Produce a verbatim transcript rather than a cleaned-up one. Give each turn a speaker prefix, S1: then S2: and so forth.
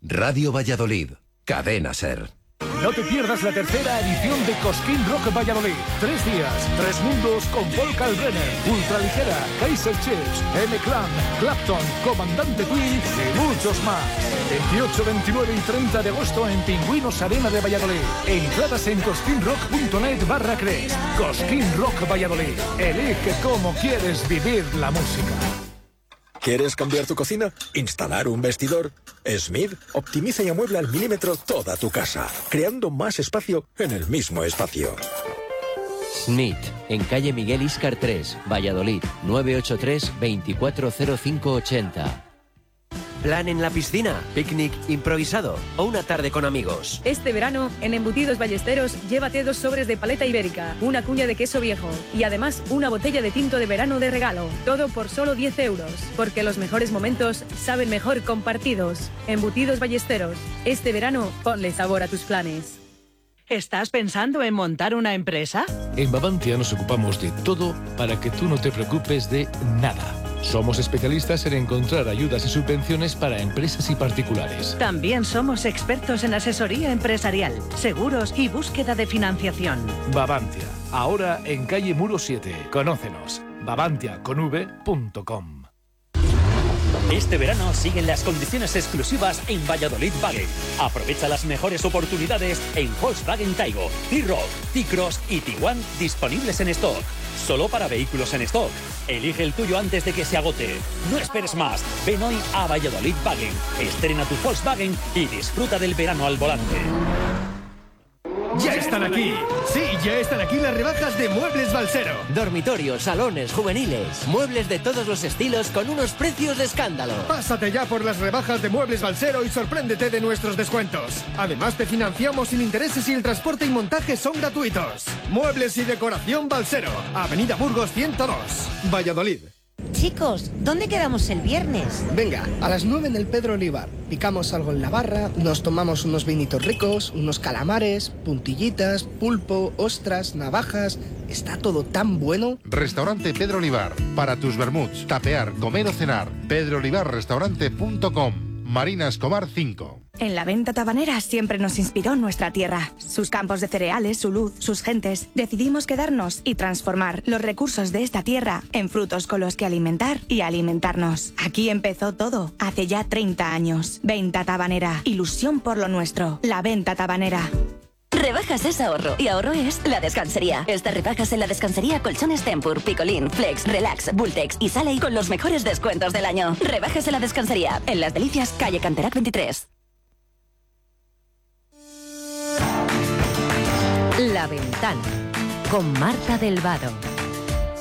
S1: Radio Valladolid, Cadena SER.
S2: No te pierdas la tercera edición de Cosquín Rock Valladolid. Tres días, tres mundos con Paul Kalbrenner, Ultraligera, Kaiser Chiefs, M-Clan, Clapton, Comandante Queen y muchos más. veintiocho, veintinueve y treinta de agosto en Pingüinos Arena de Valladolid. Entradas en cosquinrock.net barra Cres. Cosquín Rock Valladolid. Elige cómo quieres vivir la música.
S3: ¿Quieres cambiar tu cocina? ¿Instalar un vestidor? Smith optimiza y amuebla al milímetro toda tu casa, creando más espacio en el mismo espacio.
S4: Smith, en calle Miguel Íscar tres, Valladolid, nueve ocho tres, veinticuatro cero cinco ochenta.
S5: Plan en la piscina, picnic improvisado o una tarde con amigos.
S6: Este verano, en Embutidos Ballesteros, llévate dos sobres de paleta ibérica, una cuña de queso viejo y además una botella de tinto de verano de regalo. Todo por solo diez euros, porque los mejores momentos saben mejor compartidos. Embutidos Ballesteros, este verano ponle sabor a tus planes.
S7: ¿Estás pensando en montar una empresa?
S2: En Babantia nos ocupamos de todo para que tú no te preocupes de nada. Somos especialistas en encontrar ayudas y subvenciones para empresas y particulares.
S7: También somos expertos en asesoría empresarial, seguros y búsqueda de financiación.
S2: Babantia, ahora en calle Muro siete. Conócenos. babantia con v punto com.
S8: Este verano siguen las condiciones exclusivas en Valladolid Wagen. Aprovecha las mejores oportunidades en Volkswagen Taigo, T-Roc, T-Cross y Tiguan disponibles en stock. Solo para vehículos en stock. Elige el tuyo antes de que se agote. No esperes más. Ven hoy a Valladolid Wagen. Estrena tu Volkswagen y disfruta del verano al volante.
S9: ¡Ya están aquí! Sí, ya están aquí las rebajas de Muebles Balsero.
S5: Dormitorios, salones, juveniles, muebles de todos los estilos con unos precios de escándalo.
S9: Pásate ya por las rebajas de Muebles Balsero y sorpréndete de nuestros descuentos. Además te financiamos sin intereses y el transporte y montaje son gratuitos. Muebles y decoración Balsero, Avenida Burgos ciento dos, Valladolid.
S10: Chicos, ¿dónde quedamos el viernes?
S11: Venga, a las nueve en el Pedro Olivar. Picamos algo en la barra, nos tomamos unos vinitos ricos, unos calamares, puntillitas, pulpo, ostras, navajas... Está todo tan bueno.
S12: Restaurante Pedro Olivar. Para tus vermuts, tapear, comer o cenar. pedro olivar restaurante punto com. Marina Escobar cinco.
S13: En la venta tabanera siempre nos inspiró nuestra tierra, sus campos de cereales, su luz, sus gentes. Decidimos quedarnos y transformar los recursos de esta tierra en frutos con los que alimentar y alimentarnos. Aquí empezó todo, hace ya treinta años. Venta tabanera, ilusión por lo nuestro. La venta tabanera.
S14: Rebajas es ahorro y ahorro es La Descansería. Estas rebajas en La Descansería, colchones Tempur, Picolín, Flex, Relax, Bultex y Sale con los mejores descuentos del año. Rebajas en La Descansería, en Las Delicias, calle Canterac veintitrés.
S15: La Ventana, con Marta del Vado.